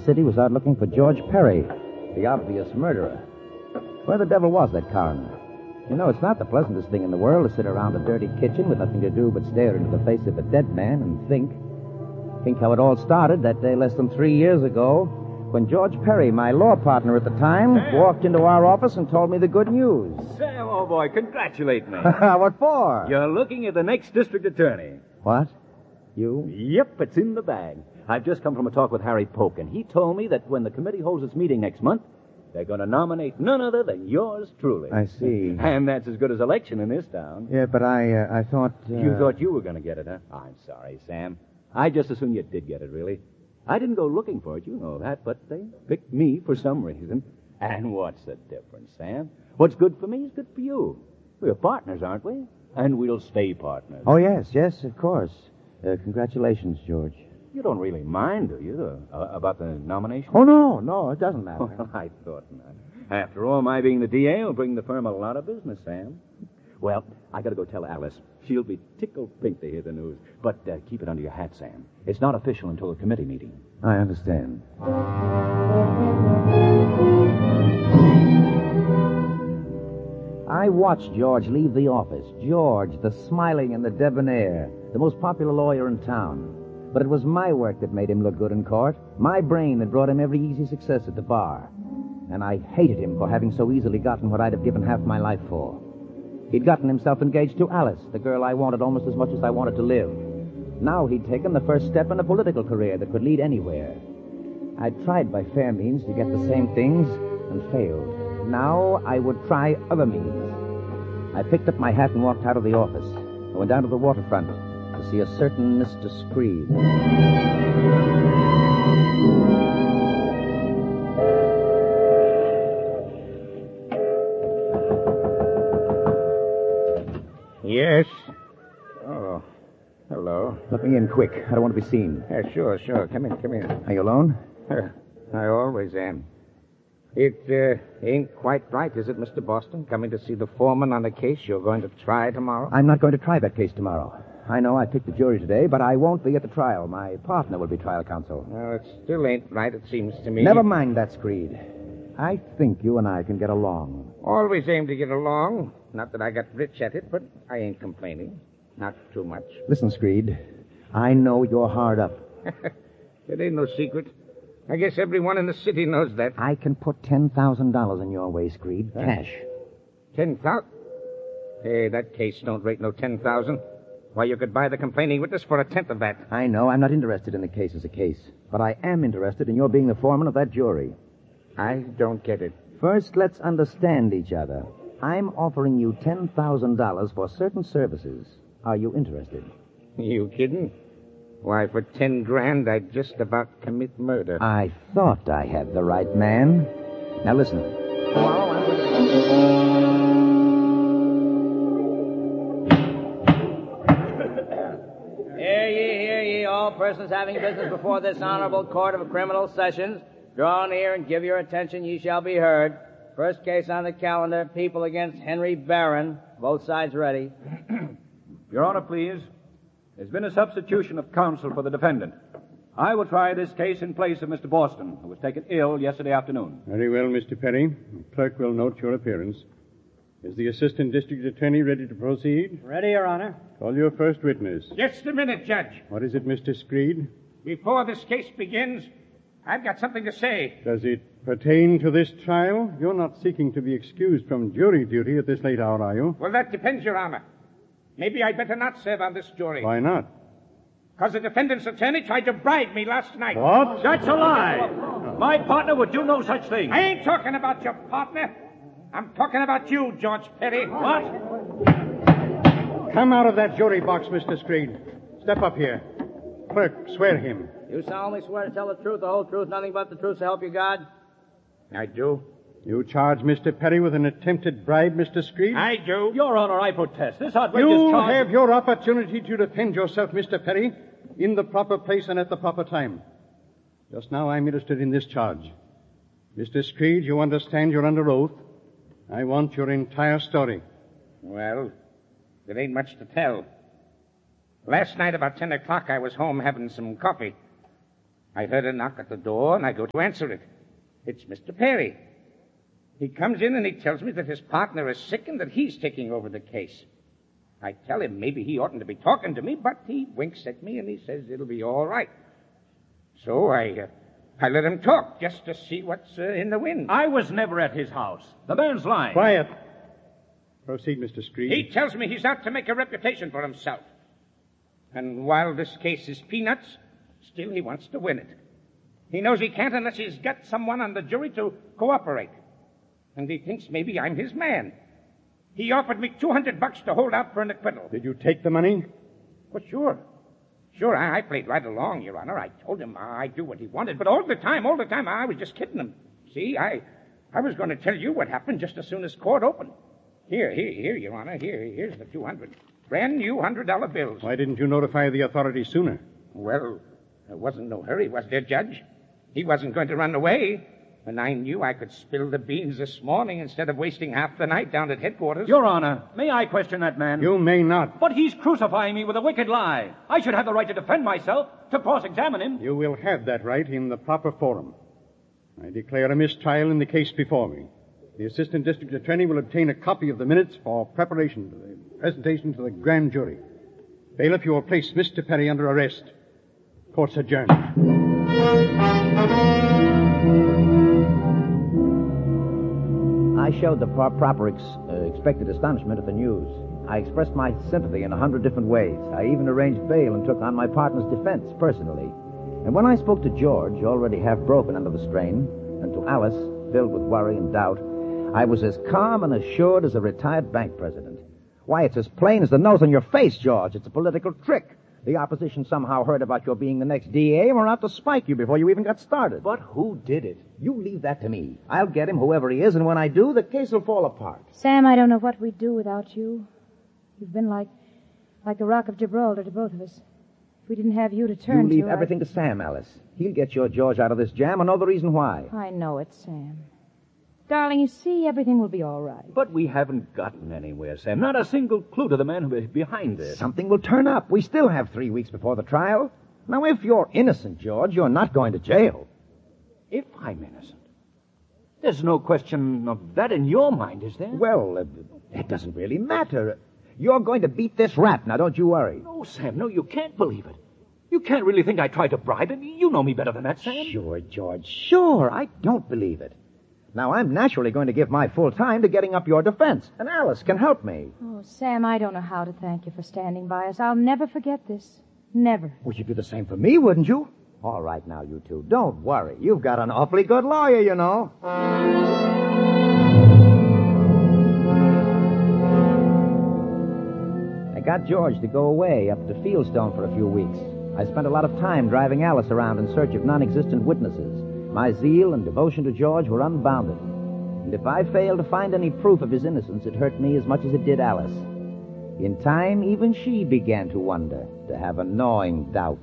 city was out looking for George Perry, the obvious murderer. Where the devil was that coroner? You know, it's not the pleasantest thing in the world to sit around a dirty kitchen with nothing to do but stare into the face of a dead man and think. Think how it all started that day less than 3 years ago when George Perry, my law partner at the time, walked into our office and told me the good news. Sam, oh boy, congratulate me. What for? You're looking at the next district attorney. What? You? Yep, it's in the bag. I've just come from a talk with Harry Polk, and he told me that when the committee holds its meeting next month, they're going to nominate none other than yours truly. I see. And that's as good as election in this town. Yeah, but I thought... You thought you were going to get it, huh? I'm sorry, Sam. I just assumed you did get it, really. I didn't go looking for it, you know that, but they picked me for some reason. And what's the difference, Sam? What's good for me is good for you. We're partners, aren't we? And we'll stay partners. Oh, yes, of course. Congratulations, George. You don't really mind, do you, about the nomination? Oh, no, it doesn't matter. Well, I thought not. After all, my being the DA will bring the firm a lot of business, Sam. Well, I got to go tell Alice. She'll be tickled pink to hear the news. But keep it under your hat, Sam. It's not official until the committee meeting. I understand. I watched George leave the office. George, the smiling and the debonair, the most popular lawyer in town. But it was my work that made him look good in court. My brain that brought him every easy success at the bar. And I hated him for having so easily gotten what I'd have given half my life for. He'd gotten himself engaged to Alice, the girl I wanted almost as much as I wanted to live. Now he'd taken the first step in a political career that could lead anywhere. I'd tried by fair means to get the same things and failed. Now I would try other means. I picked up my hat and walked out of the office. I went down to the waterfront to see a certain Mr. Screed. Yes. Oh, hello. Let me in quick. I don't want to be seen. Sure. Come in. Are you alone? I always am. It ain't quite right, is it, Mr. Boston? Coming to see the foreman on a case you're going to try tomorrow? I'm not going to try that case tomorrow. I know I picked the jury today, but I won't be at the trial. My partner will be trial counsel. Well, it still ain't right, it seems to me. Never mind that, Screed. I think you and I can get along. Always aim to get along. Not that I got rich at it, but I ain't complaining. Not too much. Listen, Screed, I know you're hard up. It ain't no secret. I guess everyone in the city knows that. I can put $10,000 in your way, Screed. Cash. 10,000? Hey, that case don't rate no 10,000. Why, you could buy the complaining witness for a tenth of that. I know. I'm not interested in the case as a case. But I am interested in your being the foreman of that jury. I don't get it. First, let's understand each other. I'm offering you $10,000 for certain services. Are you interested? You kidding? Why, for 10 grand, I'd just about commit murder. I thought I had the right man. Now listen. Tomorrow I'm going to... Hear ye, all persons having business before this honorable court of criminal sessions. Draw near and give your attention, ye shall be heard. First case on the calendar, People against Henry Barron. Both sides ready. Your Honor, please. There's been a substitution of counsel for the defendant. I will try this case in place of Mr. Boston, who was taken ill yesterday afternoon. Very well, Mr. Perry. The clerk will note your appearance. Is the assistant district attorney ready to proceed? Ready, Your Honor. Call your first witness. Just a minute, Judge. What is it, Mr. Screed? Before this case begins, I've got something to say. Does it pertain to this trial? You're not seeking to be excused from jury duty at this late hour, are you? Well, that depends, Your Honor. Maybe I'd better not serve on this jury. Why not? Because the defendant's attorney tried to bribe me last night. What? That's a lie. My partner would do no such thing. I ain't talking about your partner. I'm talking about you, George Perry. What? Come out of that jury box, Mr. Screed. Step up here. Clerk, swear him. You solemnly swear to tell the truth, the whole truth, nothing but the truth, so help you God? I do. You charge Mr. Perry with an attempted bribe, Mr. Screed? I do. Your Honor, I protest. This outrageous You charge... have your opportunity to defend yourself, Mr. Perry, in the proper place and at the proper time. Just now I'm interested in this charge. Mr. Screed, you understand you're under oath. I want your entire story. Well, there ain't much to tell. Last night about 10 o'clock, I was home having some coffee. I heard a knock at the door, and I go to answer it. It's Mr. Perry. He comes in and he tells me that his partner is sick and that he's taking over the case. I tell him maybe he oughtn't to be talking to me, but he winks at me and he says it'll be all right. So I let him talk just to see what's in the wind. I was never at his house. The man's lying. Quiet. Proceed, Mr. Screed. He tells me he's out to make a reputation for himself. And while this case is peanuts, still he wants to win it. He knows he can't unless he's got someone on the jury to cooperate. And he thinks maybe I'm his man. He offered me $200 to hold out for an acquittal. Did you take the money? Well, sure. Sure, I played right along, Your Honor. I told him I'd do what he wanted, but all the time, I was just kidding him. See, I was going to tell you what happened just as soon as court opened. Here, Your Honor. Here's the 200. Brand new $100 bills. Why didn't you notify the authorities sooner? Well, there wasn't no hurry, was there, Judge? He wasn't going to run away. And I knew I could spill the beans this morning instead of wasting half the night down at headquarters. Your Honor, may I question that man? You may not. But he's crucifying me with a wicked lie. I should have the right to defend myself, to cross-examine him. You will have that right in the proper forum. I declare a mistrial in the case before me. The Assistant District Attorney will obtain a copy of the minutes for preparation for the presentation to the grand jury. Bailiff, you will place Mr. Perry under arrest. Court's adjourned. I showed the proper expected astonishment at the news. I expressed my sympathy in 100 different ways. I even arranged bail and took on my partner's defense personally. And when I spoke to George, already half broken under the strain, and to Alice, filled with worry and doubt, I was as calm and assured as a retired bank president. Why, it's as plain as the nose on your face, George. It's a political trick. The opposition somehow heard about your being the next DA and were out to spike you before you even got started. But who did it? You leave that to me. I'll get him, whoever he is, and when I do, the case will fall apart. Sam, I don't know what we'd do without you. You've been like the Rock of Gibraltar to both of us. If we didn't have you to turn to... You leave everything to Sam, Alice. He'll get your George out of this jam and know the reason why. I know it, Sam. Darling, you see, everything will be all right. But we haven't gotten anywhere, Sam. Not a single clue to the man who is behind this. Something will turn up. We still have 3 weeks before the trial. Now, if you're innocent, George, you're not going to jail. If I'm innocent? There's no question of that in your mind, is there? Well, it doesn't really matter. You're going to beat this rap. Now, don't you worry. No, Sam, no, you can't believe it. You can't really think I tried to bribe him. You know me better than that, Sam. Sure, George, sure. I don't believe it. Now, I'm naturally going to give my full time to getting up your defense, and Alice can help me. Oh, Sam, I don't know how to thank you for standing by us. I'll never forget this. Never. Well, you'd do the same for me, wouldn't you? All right, now, you two, don't worry. You've got an awfully good lawyer, you know. I got George to go away up to Fieldstone for a few weeks. I spent a lot of time driving Alice around in search of non-existent witnesses. My zeal and devotion to George were unbounded. And if I failed to find any proof of his innocence, it hurt me as much as it did Alice. In time, even she began to wonder, to have a gnawing doubt.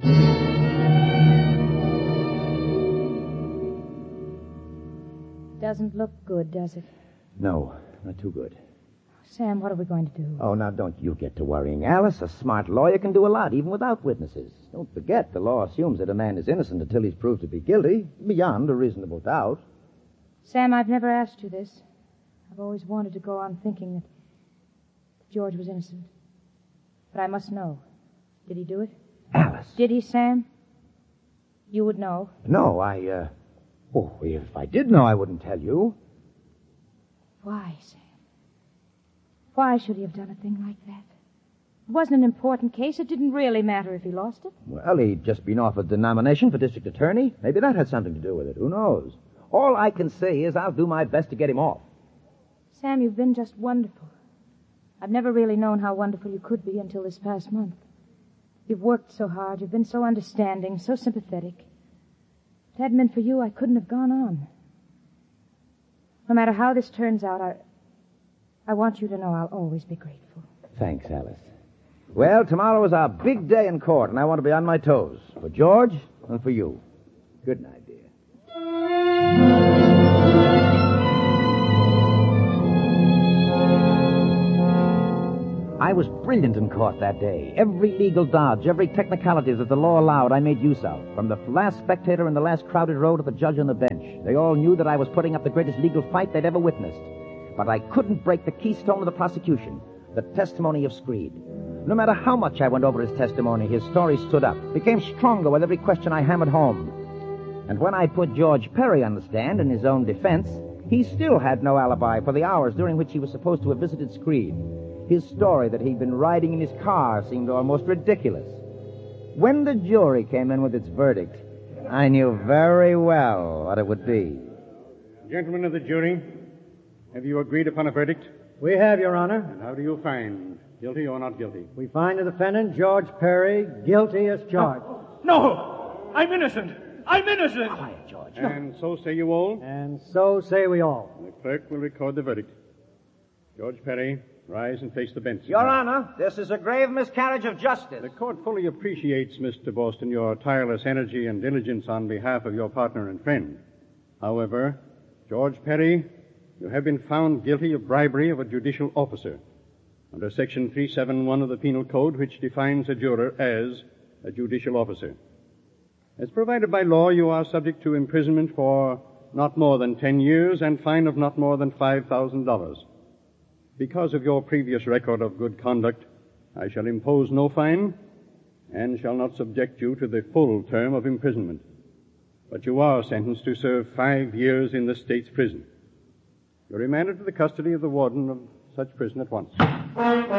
Doesn't look good, does it? No, not too good. Sam, what are we going to do? Oh, now, don't you get to worrying, Alice. A smart lawyer can do a lot, even without witnesses. Don't forget, the law assumes that a man is innocent until he's proved to be guilty, beyond a reasonable doubt. Sam, I've never asked you this. I've always wanted to go on thinking that George was innocent. But I must know. Did he do it? Alice. Did he, Sam? You would know. No, Oh, if I did know, I wouldn't tell you. Why, Sam? Why should he have done a thing like that? It wasn't an important case. It didn't really matter if he lost it. Well, he'd just been offered the nomination for district attorney. Maybe that had something to do with it. Who knows? All I can say is I'll do my best to get him off. Sam, you've been just wonderful. I've never really known how wonderful you could be until this past month. You've worked so hard. You've been so understanding, so sympathetic. If it hadn't been for you, I couldn't have gone on. No matter how this turns out, I want you to know I'll always be grateful. Thanks, Alice. Well, tomorrow is our big day in court, and I want to be on my toes. For George and for you. Good night, dear. I was brilliant in court that day. Every legal dodge, every technicality that the law allowed, I made use of. From the last spectator in the last crowded row to the judge on the bench. They all knew that I was putting up the greatest legal fight they'd ever witnessed. But I couldn't break the keystone of the prosecution, the testimony of Screed. No matter how much I went over his testimony, his story stood up, became stronger with every question I hammered home. And when I put George Perry on the stand in his own defense, he still had no alibi for the hours during which he was supposed to have visited Screed. His story that he'd been riding in his car seemed almost ridiculous. When the jury came in with its verdict, I knew very well what it would be. Gentlemen of the jury, have you agreed upon a verdict? We have, Your Honor. And how do you find? Guilty or not guilty? We find the defendant, George Perry, guilty as charged. No! I'm innocent! I'm innocent! Quiet, George. And so say you all? And so say we all. The clerk will record the verdict. George Perry, rise and face the bench. Your Honor, this is a grave miscarriage of justice. The court fully appreciates, Mr. Boston, your tireless energy and diligence on behalf of your partner and friend. However, George Perry, you have been found guilty of bribery of a judicial officer under Section 371 of the Penal Code, which defines a juror as a judicial officer. As provided by law, you are subject to imprisonment for not more than 10 years and fine of not more than $5,000. Because of your previous record of good conduct, I shall impose no fine and shall not subject you to the full term of imprisonment. But you are sentenced to serve 5 years in the state's prison. You're remanded to the custody of the warden of such prison at once.